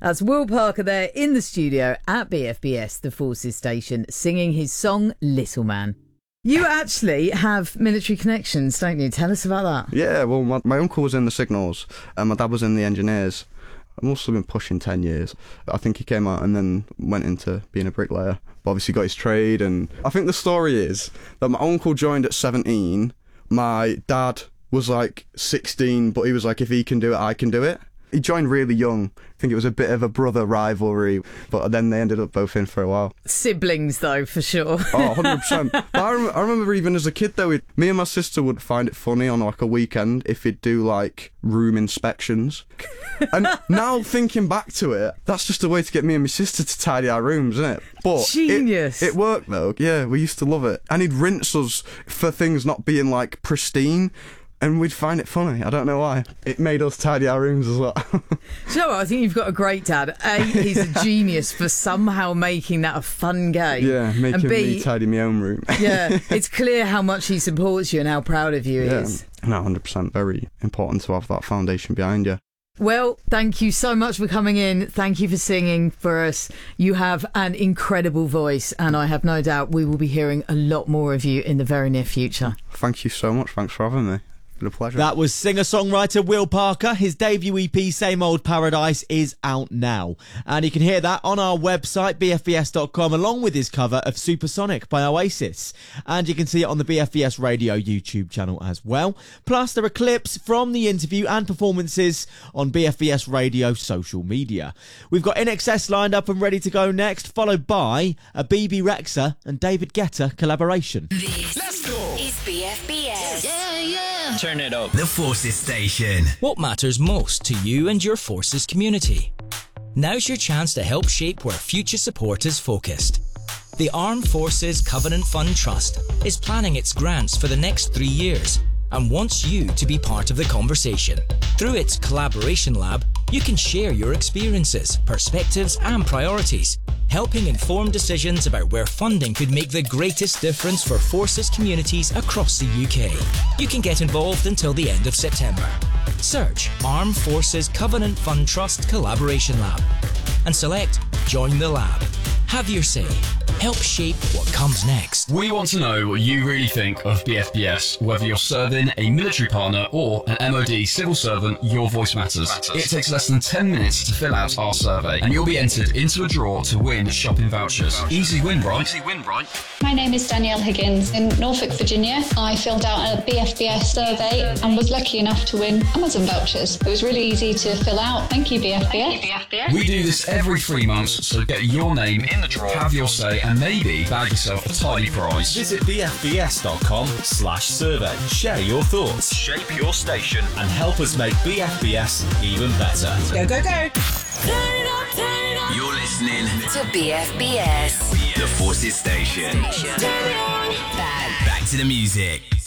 That's Will Parker there in the studio at BFBS, the Forces Station, singing his song Little Man. You actually have military connections, don't you? Tell us about that. Yeah, well, my uncle was in the Signals and my dad was in the Engineers. I must have been pushing 10 years. I think he came out and then went into being a bricklayer, but obviously got his trade. And I think the story is that my uncle joined at 17. My dad was like 16, but he was like, if he can do it, I can do it. He joined really young. I think it was a bit of a brother rivalry, but then they ended up both in for a while. Siblings, though, for sure. Oh, 100%. But I remember even as a kid, though, me and my sister would find it funny on like a weekend if he'd do like room inspections. And now thinking back to it, that's just a way to get me and my sister to tidy our rooms, isn't it? But genius. It worked, though. Yeah, we used to love it. And he'd rinse us for things not being like pristine. And we'd find it funny. I don't know why. It made us tidy our rooms as well. Do you know what? I think you've got a great dad. A, he's a genius for somehow making that a fun game. Yeah, making me tidy my own room. Yeah, it's clear how much he supports you and how proud of you he is. No, 100%. Very important to have that foundation behind you. Well, thank you so much for coming in. Thank you for singing for us. You have an incredible voice, and I have no doubt we will be hearing a lot more of you in the very near future. Thank you so much. Thanks for having me. A pleasure. That was singer-songwriter Will Parker. His debut EP, Same Old Paradise, is out now. And you can hear that on our website, bfbs.com, along with his cover of Supersonic by Oasis. And you can see it on the BFBS Radio YouTube channel as well. Plus, there are clips from the interview and performances on BFBS Radio social media. We've got INXS lined up and ready to go next, followed by a BB Rexha and David Guetta collaboration. Let's go! Is BFBS. Yeah. Turn it up. The Forces Station. What matters most to you and your Forces community? Now's your chance to help shape where future support is focused. The Armed Forces Covenant Fund Trust is planning its grants for the next 3 years and wants you to be part of the conversation. Through its Collaboration Lab, you can share your experiences, perspectives and priorities, helping inform decisions about where funding could make the greatest difference for Forces communities across the UK. You can get involved until the end of September. Search Armed Forces Covenant Fund Trust Collaboration Lab and select Join the Lab. Have your say. Help shape what comes next. We want to know what you really think of BFBS. Whether you're serving a military partner or an MOD civil servant, your voice matters. It takes less than 10 minutes to fill out our survey, and you'll be entered into a draw to win shopping vouchers. Easy win, right? Easy win, right? My name is Danielle Higgins. In Norfolk, Virginia, I filled out a BFBS survey and was lucky enough to win Amazon vouchers. It was really easy to fill out. Thank you, BFBS. We do this every 3 months, so get your name in the draw, have your say, and maybe bag yourself a tidy prize. Visit bfbs.com/survey. Share your thoughts, shape your station, and help us make BFBS even better. Go, go, go. Turn it up, turn it up. You're listening To BFBS. The Forces Station. Turn it on. Back to the music.